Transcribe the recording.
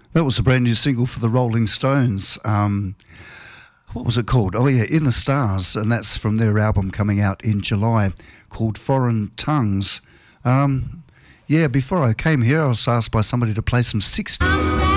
That was a brand new single for the Rolling Stones. What was it called? Oh yeah, In the Stars, and that's from their album coming out in July called Foreign Tongues. Before I came here I was asked by somebody to play some 60s.